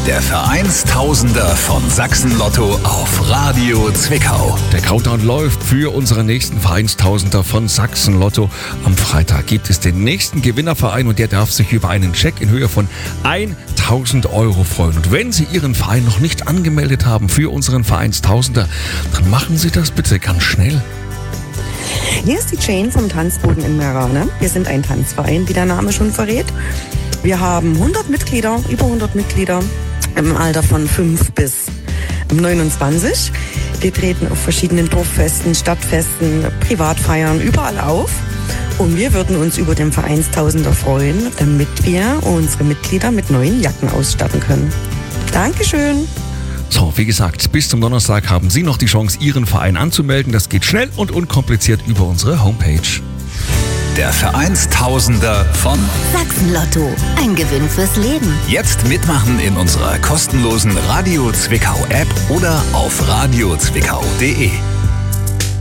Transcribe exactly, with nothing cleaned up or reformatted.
Der Vereinstausender von Sachsen-Lotto auf Radio Zwickau. Der Countdown läuft für unseren nächsten Vereinstausender von Sachsen-Lotto. Am Freitag gibt es den nächsten Gewinnerverein und der darf sich über einen Scheck in Höhe von tausend Euro freuen. Und wenn Sie Ihren Verein noch nicht angemeldet haben für unseren Vereinstausender, dann machen Sie das bitte ganz schnell. Hier ist die Jane vom Tanzboden in Meerane. Wir sind ein Tanzverein, wie der Name schon verrät. Wir haben hundert Mitglieder, über hundert Mitglieder im Alter von fünf bis neunundzwanzig. Wir treten auf verschiedenen Dorffesten, Stadtfesten, Privatfeiern, überall auf. Und wir würden uns über den Vereinstausender freuen, damit wir unsere Mitglieder mit neuen Jacken ausstatten können. Dankeschön. So, wie gesagt, bis zum Donnerstag haben Sie noch die Chance, Ihren Verein anzumelden. Das geht schnell und unkompliziert über unsere Homepage. Der Vereinstausender von Sachsen-Lotto. Ein Gewinn fürs Leben. Jetzt mitmachen in unserer kostenlosen Radio Zwickau App oder auf radio zwickau punkt de.